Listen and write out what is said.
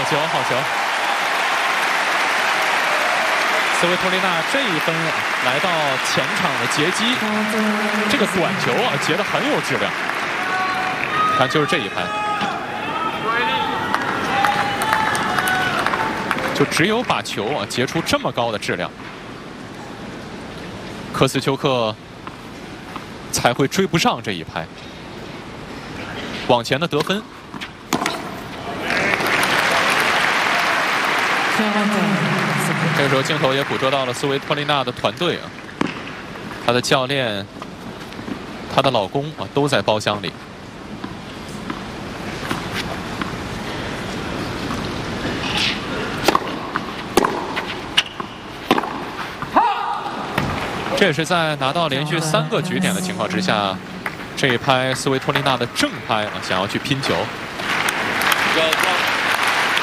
球，好球！斯维托利娜这一分来到前场的截击，这个短球啊截得很有质量。看，就是这一拍，就只有把球啊截出这么高的质量，科斯丘克才会追不上这一拍。往前的得分。 这个时候，镜头也捕捉到了斯维托利娜的团队啊，她的教练、她的老公啊，都在包厢里。这也是在拿到连续3个局点的情况之下，这一拍斯维托利娜的正拍啊，想要去拼球。